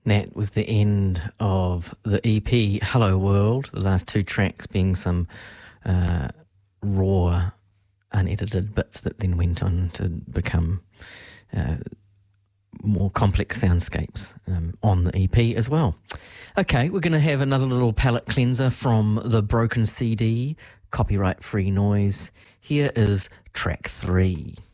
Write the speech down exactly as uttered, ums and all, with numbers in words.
That was the end of the E P Hello World, the last two tracks being some uh, raw, unedited bits that then went on to become uh, more complex soundscapes um, on the E P as well. Okay, we're going to have another little palette cleanser from the Broken C D, Copyright Free Noise. Here is track three.